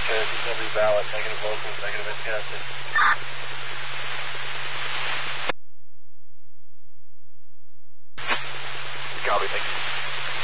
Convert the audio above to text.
Okay, this is going to be valid. Negative local, negative incasting. Copy, thank you.